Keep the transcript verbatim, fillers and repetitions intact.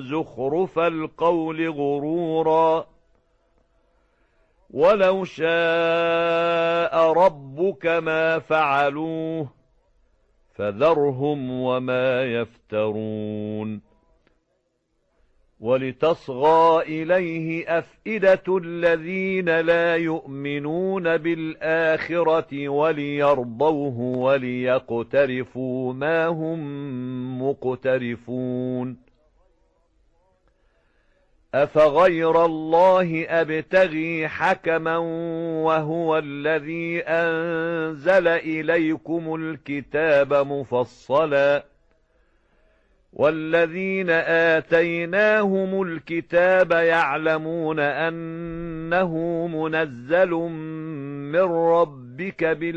زخرف القول غرورا ولو شاء ربك ما فعلوه فذرهم وما يفترون ولتصغى إليه أفئدة الذين لا يؤمنون بالآخرة وليرضوه وليقترفوا ما هم مقترفون أفغير الله أبتغي حكما وهو الذي أنزل إليكم الكتاب مفصلا والذين آتيناهم الكتاب يعلمون أنه منزل من ربك بالحق